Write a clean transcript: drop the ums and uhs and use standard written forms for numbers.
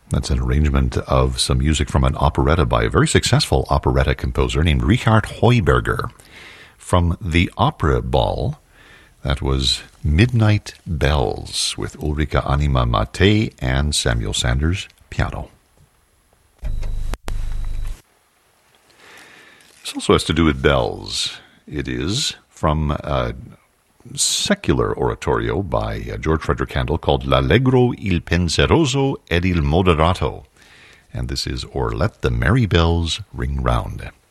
That's an arrangement of some music from an operetta by a very successful operetta composer named Richard Heuberger. From the Opera Ball, that was Midnight Bells with Ulrika Anima Mate and Samuel Sanders piano. This also has to do with bells. It is from a secular oratorio by George Frederick Handel called L'Allegro, il Penseroso ed il Moderato. And this is Or Let the Merry Bells Ring Round.